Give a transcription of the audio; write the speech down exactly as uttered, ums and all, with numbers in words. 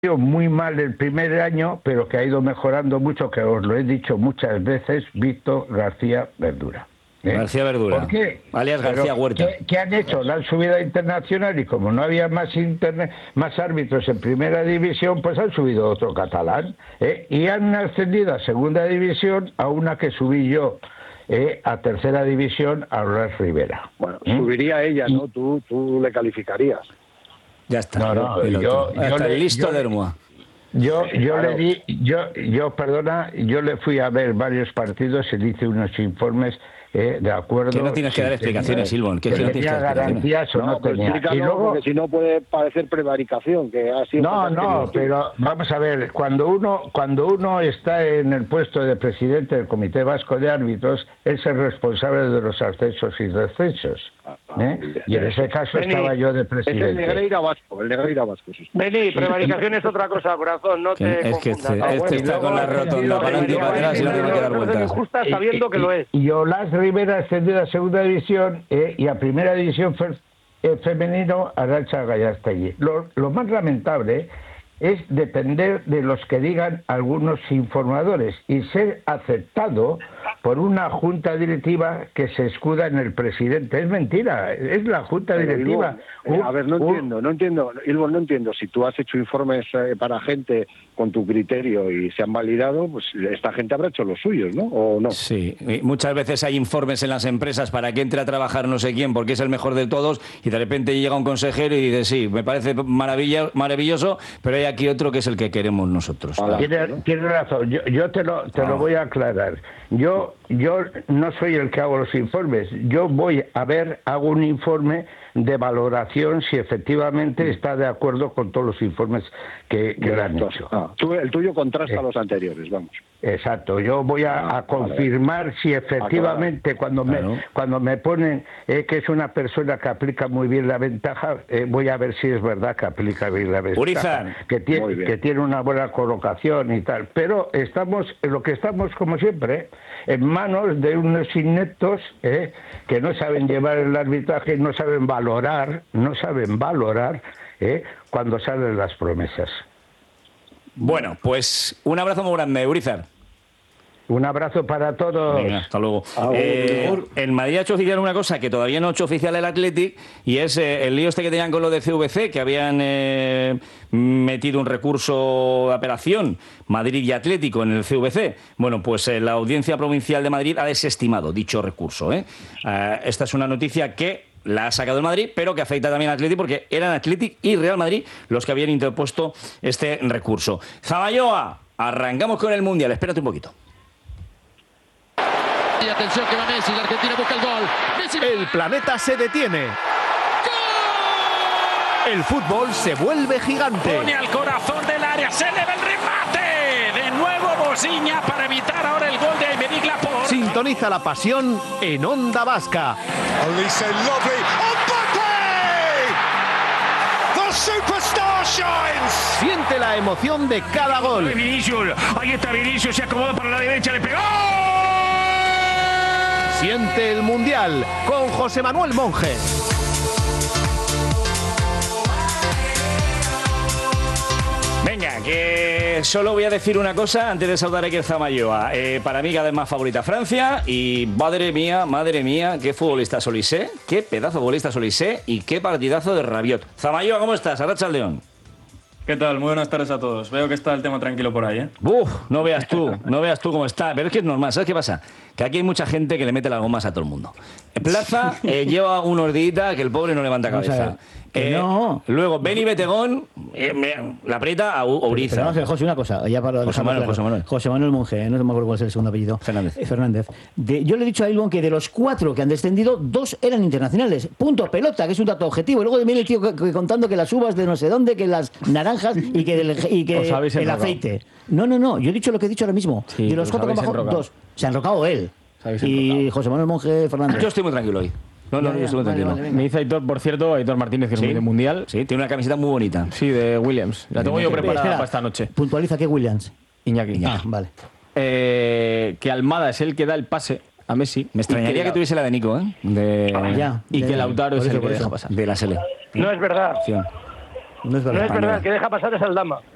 muy mal el primer año, pero que ha ido mejorando mucho, que os lo he dicho muchas veces, Víctor García Verdura. ¿Eh? García Verdura. ¿Por qué? Alias García Pero, Huerta. ¿qué, ¿Qué han hecho? La han subido a internacional y como no había más internet, más árbitros en primera división, pues han subido otro catalán. ¿eh? Y han ascendido a segunda división a una que subí yo. Eh, a tercera división a Aurélio Rivera. Bueno, ¿Mm? subiría ella, ¿no? Tú, tú le calificarías. Ya está. No, no, yo, yo está le, listo yo, de Hermoa. Yo, Sí, yo claro. le di, yo, yo, perdona, yo le fui a ver varios partidos y le hice unos informes eh, de acuerdo. Que no tienes que dar explicaciones, Silvon. Que, que que no tienes que dar garantías o no, no pues tenía. explícalo, Y luego, porque si no puede parecer prevaricación, que ha sido no, no, pero vamos a ver, cuando uno, cuando uno está en el puesto de presidente del Comité Vasco de Árbitros, es el responsable de los ascensos y descensos. ¿eh? Y en ese caso Beni, estaba yo de es presidente. el Negreira Vasco, el Negreira Vasco. Sí. Beni, prevaricación es otra cosa, corazón, no te es que confundas. este, Ah, este bueno, está luego, con la rotonda para adelante y para atrás y no tiene que dar vueltas. Injusta sabiendo que lo es. Y, y Olaz Rivera ascendió a segunda división eh, y a primera división fe, eh, femenino Arantxa Gallastegui. Lo, lo más lamentable es depender de los que digan algunos informadores y ser aceptado por una junta directiva que se escuda en el presidente. Es mentira, es la junta Pero, directiva. Ilvo, eh, un, a ver, no un, entiendo, no entiendo, Ilvo, no entiendo. Si tú has hecho informes eh, para gente con tu criterio y se han validado, pues esta gente habrá hecho los suyos, ¿no? ¿O no? Sí, y muchas veces hay informes en las empresas para que entre a trabajar no sé quién porque es el mejor de todos y de repente llega un consejero y dice, sí, me parece maravilla, maravilloso, pero hay aquí otro que es el que queremos nosotros. Hola. Tiene, tiene razón, yo, yo te, lo, te ah. lo voy a aclarar. Yo, yo no soy el que hago los informes, yo voy a ver, hago un informe de valoración si efectivamente está de acuerdo con todos los informes que, que le han hecho. Ah, tú, el tuyo contrasta eh. los anteriores, vamos. Exacto, yo voy a, ah, a confirmar vale. si efectivamente ah, claro. cuando claro. me cuando me ponen eh, que es una persona que aplica muy bien la ventaja, eh, voy a ver si es verdad que aplica bien la ventaja, Urizar. que tiene que tiene una buena colocación y tal, pero estamos en lo que estamos como siempre en manos de unos ineptos eh, que no saben llevar el arbitraje, no saben valorar, no saben valorar eh, cuando salen las promesas. Bueno, pues un abrazo muy grande, Urizar. Un abrazo para todos. Venga, hasta luego. Eh, el Madrid ha hecho oficial una cosa que todavía no ha hecho oficial el Athletic y es eh, el lío este que tenían con lo de C V C, que habían eh, metido un recurso de apelación, Madrid y Atlético, en el C V C. Bueno, pues eh, la Audiencia Provincial de Madrid ha desestimado dicho recurso. ¿eh? Eh, esta es una noticia que la ha sacado el Madrid, pero que afecta también al Athletic porque eran Athletic y Real Madrid los que habían interpuesto este recurso. Zaballoa, arrancamos con el Mundial. Espérate un poquito. Y atención que va Messi, la Argentina busca el gol. Messi... El planeta se detiene. ¡Gol! El fútbol se vuelve gigante. Pone al corazón del área, se eleva el remate. De nuevo Bosiña para evitar ahora el gol de Aymeric Laporte. Sintoniza la pasión en Onda Vasca. Olise lovely. Mbappé! The superstar shines. Siente la emoción de cada gol. Vinicius, ahí está Vinicius, se acomoda para la derecha, le pegó. Siente el Mundial con José Manuel Monge. Venga, que solo voy a decir una cosa antes de saludar a Iker Zaballoa. Eh, para mí cada vez más favorita Francia y madre mía, madre mía, qué futbolista es Olise, qué pedazo de futbolista es Olise y qué partidazo de Rabiot. Zaballoa, ¿cómo estás? Arratsaldeon. ¿Qué tal? Muy buenas tardes a todos. Veo que está el tema tranquilo por ahí, ¿eh? Uf, no veas tú, no veas tú cómo está. Pero es que es normal, ¿sabes qué pasa? Que aquí hay mucha gente que le mete las gomas a todo el mundo. En Plaza eh, lleva unos días que el pobre no levanta cabeza. O sea, que eh, no. Luego, Beni Betegón eh, me, la aprieta a Urizar. Pero vamos a José, una cosa. Ya para José Manuel, José Manuel. José Manuel Monge, no me acuerdo cuál es el segundo apellido. Fernández. Eh, Fernández. De, yo le he dicho a Ilbon que de los cuatro que han descendido, dos eran internacionales. Punto, pelota, que es un dato objetivo. Y luego de mí el tío que, que, contando que las uvas de no sé dónde, que las naranjas y que, del, y que el aceite. No, no, no. Yo he dicho lo que he dicho ahora mismo. Sí, de los cuatro que han bajado, dos. Se han enrocado él. Y José Manuel Monge, Fernández. Yo estoy muy tranquilo hoy. No, no, ya, yo estoy muy vale, tranquilo. vale, Me dice Aitor, por cierto, Aitor Martínez, que es ¿Sí? muy de mundial. Sí, tiene una camiseta muy bonita. Sí, de Williams. La tengo yo preparada Espera, para esta noche. Puntualiza que Williams. Iñaki. Ah, vale. Eh, que Almada es el que da el pase a Messi. Me extrañaría que, que tuviese la de Nico, ¿eh? De... Ah, ya, y ya, que ya. Lautaro es Por el eso, que por deja eso. pasar. De la Sele. No es verdad. Sí. No es verdad. No es verdad, el que deja pasar es el Dama.